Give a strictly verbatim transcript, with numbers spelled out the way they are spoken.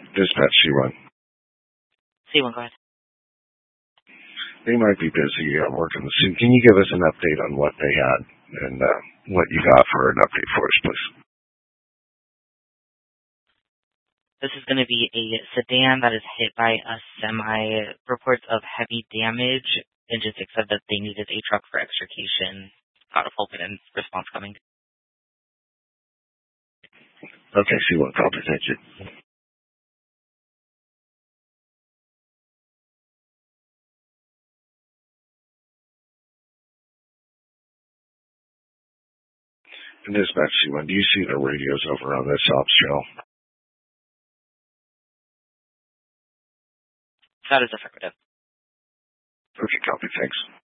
Dispatch C one. C one, go ahead. They might be busy uh, working the scene. Can you give us an update on what they had and uh, what you got for an update for us, please? This is going to be a sedan that is hit by a semi. Reports of heavy damage. And just said that they needed a truck for extrication. Got a full and response coming. Okay, C one, copy. Thank you. And Dispatch C one, do you see the radios over on this ops channel? That is affirmative. Okay, copy. Thanks.